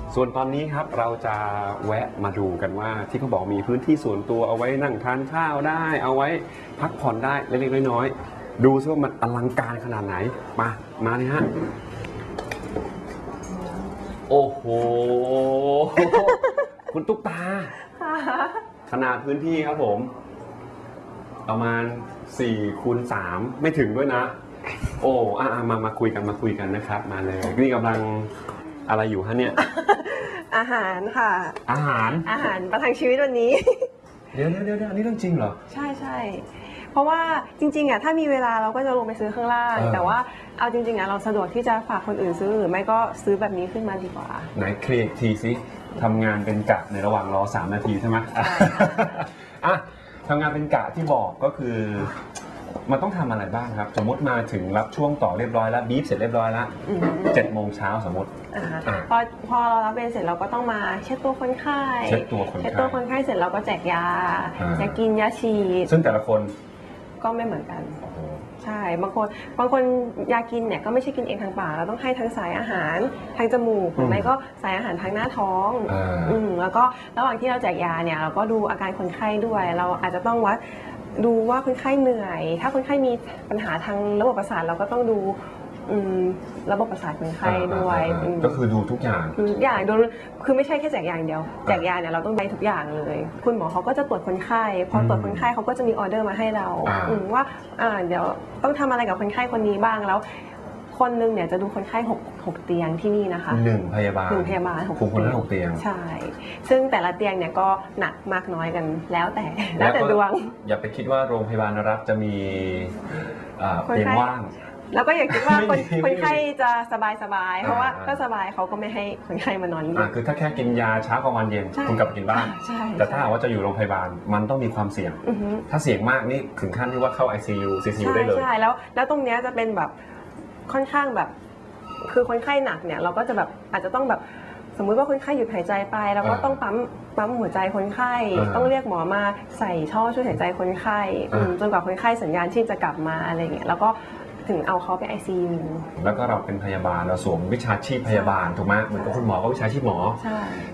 ส่วนตอนนี้ครับเราจะแวะมาดูกันว่าที่เขาบอกมีพื้นที่ส่วนตัวเอาไว้นั่งทานข้าวได้ เอาไว้พักผ่อนได้เล็กๆน้อยๆดูซิว่ามันอลังการขนาดไหนมาเลยฮะโอ้โห คุณตุ๊กตาขนาดพื้นที่ครับผมประมาณ4 คูณ 3ไม่ถึงด้วยนะโอ้มาคุยกันนะครับมาเลยนี่กำลังอะไรอยู่ฮะเนี่ยอาหารค่ะอาหารประทังชีวิตวันนี้เดี๋ยวอันนี้เรื่องจริงเหรอใช่เพราะว่าจริงๆถ้ามีเวลาเราก็จะลงไปซื้อข้างล่างแต่ว่าเอาจริงๆเราสะดวกที่จะฝากคนอื่นซื้อหรือไม่ก็ซื้อแบบนี้ขึ้นมาดีกว่าไหนเคลียร์ทีสิทำงานเป็นกะในระหว่างรอ3 นาทีใช่ไหมทำงานเป็นกะที่บอกก็คือมันต้องทำอะไรบ้างครับสมมติมาถึงรับช่วงต่อเรียบร้อยแล้วบีฟเสร็จเรียบร้อยแล้ว7 โมงเช้าสมมติพอเรารับเวรเสร็จเราก็ต้องมาเช็ดตัวคนไข้เช็ดตัวคนไข้เสร็จเราก็แจกยากินยาฉีดซึ่งแต่ละคนก็ไม่เหมือนกันใช่บางคนยากินเนี่ยก็ไม่ใช่กินเองทางปากเราต้องให้ทางสายอาหารทางจมูกหรือไม่ก็สายอาหารทางหน้าท้องแล้วก็ระหว่างที่เราแจกยาเนี่ยเราก็ดูอาการคนไข้ด้วยเราอาจจะต้องดูว่าคนไข้เหนื่อยถ้าคนไข้มีปัญหาทางระบบประสาทเราก็ต้องดูระบบประสาทคนไข้ด้วยก็คือดูทุกอย่างดูคือไม่ใช่แค่แจกยาอย่างเดียวแจกยาเนี่ยเราต้องไปทุกอย่างเลยคุณหมอเขาก็จะตรวจคนไข้พอตรวจคนไข้เขาก็จะมีออเดอร์มาให้เราว่าเดี๋ยวต้องทำอะไรกับคนไข้คนนี้บ้างแล้วคนนึงเนี่ยจะดูคนไข้6 เตียงที่นี่นะคะ 1 พยาบาล6 คนละ6 เตียงใช่ซึ่งแต่ละเตียงเนี่ยก็หนักมากน้อยกันแล้วแต่ดวงอย่าไปคิดว่าโรงพยาบาลรัฐจะมีเตียงว่างแล้วก็อย่าคิดว่าคนไข้จะสบายเพราะว่าถ้าสบายเขาก็ไม่ให้คนไข้มานอนคือถ้าแค่กินยาเช้ากลางวันเย็นคุณกลับไปกินบ้านแต่ถ้าหากว่าจะอยู่โรงพยาบาลมันต้องมีความเสี่ยงถ้าเสี่ยงมากนี่ถึงขั้นที่ว่าเข้า ICU CCU ได้เลยใช่แล้วตรงนี้จะเป็นแบบค่อนข้างแบบคือคนไข้หนักเนี่ยเราก็จะแบบอาจจะต้องแบบสมมุติว่าคนไข้หยุดหายใจไปเราก็ต้องปั๊มหัวใจคนไข้ต้องเรียกหมอมาใส่ท่อช่วยหายใจคนไข้จนกว่าคนไข้สัญญาณที่จะกลับมาอะไรเงี้ยแล้วก็ถึงเอาเขาไป ICU แล้วก็เราเป็นพยาบาลเราสวมวิชาชีพพยาบาลถูกไหมเหมือนกับคุณหมอก็วิชาชีพหมอ